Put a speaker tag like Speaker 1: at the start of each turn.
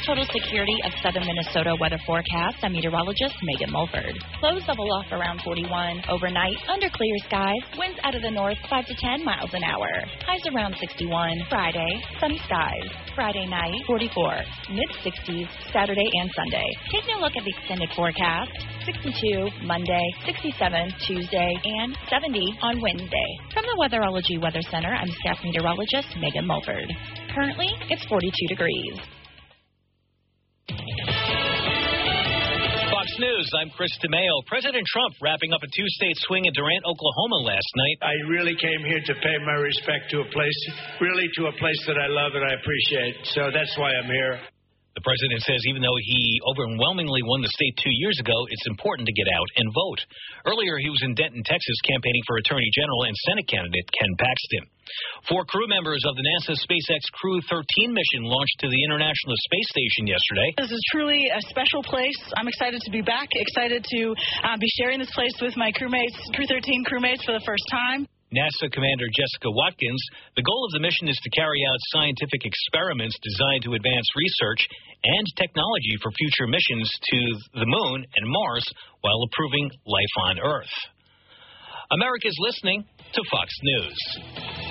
Speaker 1: total security of southern Minnesota weather forecast, I'm meteorologist Megan Mulford. Lows level off around 41. Overnight, under clear skies, winds out of the north 5 to 10 miles an hour. Highs around 61. Friday, sunny skies. Friday night, 44. Mid-60s, Saturday and Sunday. Taking a look at the extended forecast, 62 Monday, 67 Tuesday, and 70 on Wednesday. From the Weatherology Weather Center, I'm staff meteorologist Megan Mulford. Currently, it's 42 degrees.
Speaker 2: Fox News, I'm Chris DeMeo. President Trump wrapping up a two-state swing in Durant, Oklahoma last night.
Speaker 3: I really came here to pay my respect to a place that I love and I appreciate. So that's why I'm here.
Speaker 2: The president says even though he overwhelmingly won the state 2 years ago, it's important to get out and vote. Earlier, he was in Denton, Texas, campaigning for Attorney General and Senate candidate Ken Paxton. 4 crew members of the NASA SpaceX Crew 13 mission launched to the International Space Station yesterday.
Speaker 4: This is truly a special place. I'm excited to be back, excited to be sharing this place with my crewmates, Crew 13 crewmates for the first time.
Speaker 2: NASA Commander Jessica Watkins, the goal of the mission is to carry out scientific experiments designed to advance research and technology for future missions to the Moon and Mars while improving life on Earth. America's listening to Fox News.